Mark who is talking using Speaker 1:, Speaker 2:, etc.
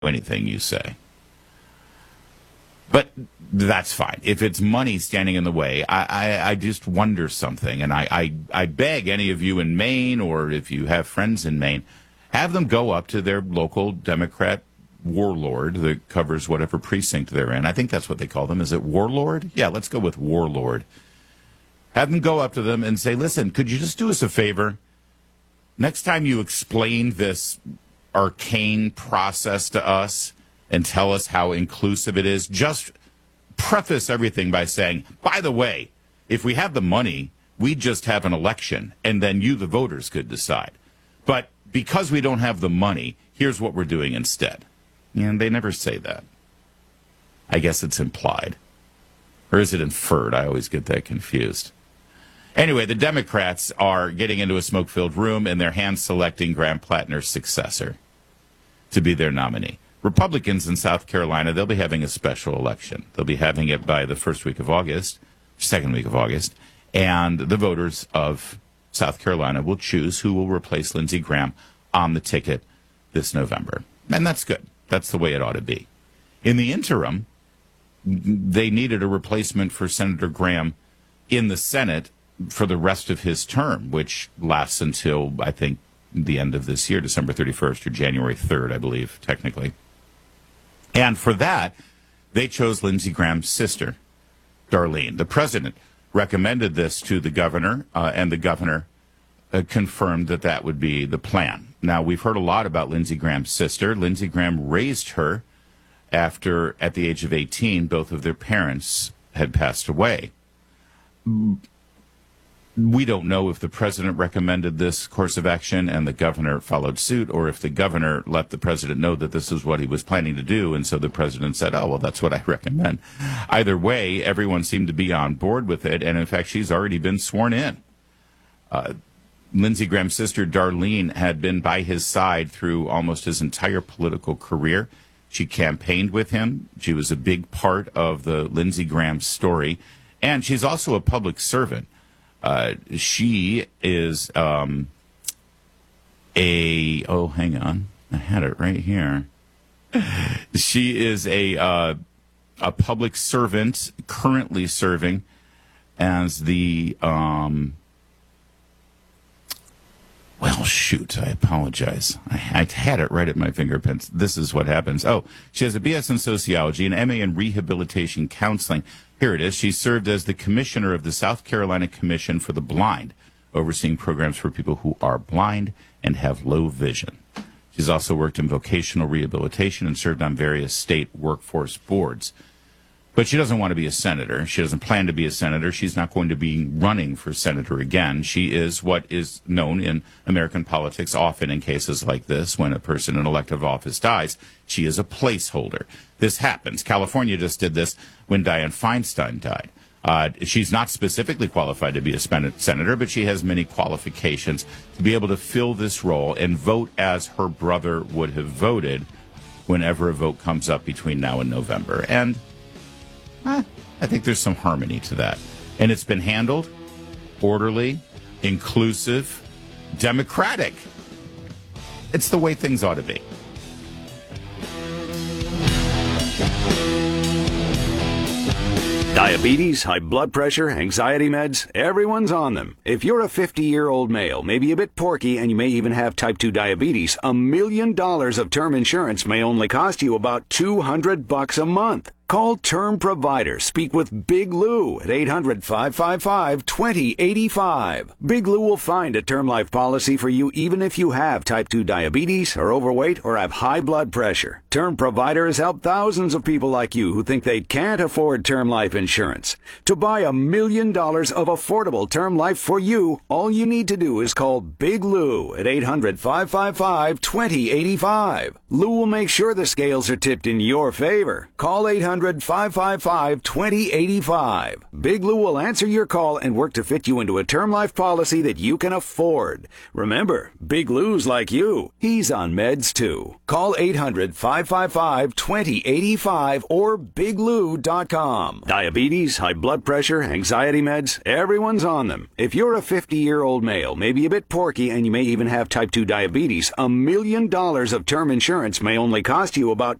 Speaker 1: anything you say. But that's fine. If it's money standing in the way, I just wonder something. And I beg any of you in Maine, or if you have friends in Maine, have them go up to their local Democrat warlord that covers whatever precinct they're in. I think that's what they call them. Is it warlord? Yeah, let's go with warlord. Have them go up to them and say, listen, could you just do us a favor? Next time you explain this arcane process to us and tell us how inclusive it is, just preface everything by saying, by the way, if we have the money, we just have an election, and then you, the voters, could decide. But because we don't have the money, here's what we're doing instead. And they never say that. I guess it's implied. Or is it inferred? I always get that confused. Anyway, the Democrats are getting into a smoke-filled room, and they're hand-selecting Graham Plattner's successor to be their nominee. Republicans in South Carolina, they'll be having a special election. They'll be having it by the second week of August, and the voters of South Carolina will choose who will replace Lindsey Graham on the ticket this November. And that's good. That's the way it ought to be. In the interim, they needed a replacement for Senator Graham in the Senate for the rest of his term, which lasts until, I think, the end of this year, December 31st or January 3rd, I believe, technically. And for that, they chose Lindsey Graham's sister, Darlene. The president recommended this to the governor, and the governor confirmed that that would be the plan. Now, we've heard a lot about Lindsey Graham's sister. Lindsey Graham raised her after, at the age of 18, both of their parents had passed away. We don't know if the president recommended this course of action and the governor followed suit, or if the governor let the president know that this is what he was planning to do, and so the president said, oh, well, that's what I recommend. Either way, everyone seemed to be on board with it, and in fact, she's already been sworn in. Lindsey Graham's sister, Darlene, had been by his side through almost his entire political career. She campaigned with him. She was a big part of the Lindsey Graham story, and she's also a public servant. She is hang on, I had it right here. She is a public servant currently serving as the well, shoot, I apologize. I had it right at my fingerprints. This is what happens. Oh, she has a BS in sociology, an MA in rehabilitation counseling. Here it is. She served as the commissioner of the South Carolina Commission for the Blind, overseeing programs for people who are blind and have low vision. She's also worked in vocational rehabilitation and served on various state workforce boards. But she doesn't want to be a senator. She doesn't plan to be a senator. She's not going to be running for senator again. She is what is known in American politics often in cases like this, when a person in elective office dies, she is a placeholder. This happens. California just did this when Dianne Feinstein died. She's not specifically qualified to be a senator, but she has many qualifications to be able to fill this role and vote as her brother would have voted whenever a vote comes up between now and November. And I think there's some harmony to that. And it's been handled orderly, inclusive, democratic. It's the way things ought to be.
Speaker 2: Diabetes, high blood pressure, anxiety meds, everyone's on them. If you're a 50-year-old male, maybe a bit porky, and you may even have type 2 diabetes, $1 million of term insurance may only cost you about $200 a month. Call Term Provider. Speak with Big Lou at 800-555-2085. Big Lou will find a term life policy for you even if you have type 2 diabetes, are overweight, or have high blood pressure. Term Provider has helped thousands of people like you who think they can't afford term life insurance. To buy $1 million of affordable term life for you, all you need to do is call Big Lou at 800-555-2085. Lou will make sure the scales are tipped in your favor. Call 800 800-555-2085. Big Lou will answer your call and work to fit you into a term life policy that you can afford. Remember, Big Lou's like you. He's on meds too. Call 800-555-2085 or biglou.com. Diabetes, high blood pressure, anxiety meds, everyone's on them. If you're a 50-year-old male, maybe a bit porky, and you may even have type 2 diabetes, $1 million of term insurance may only cost you about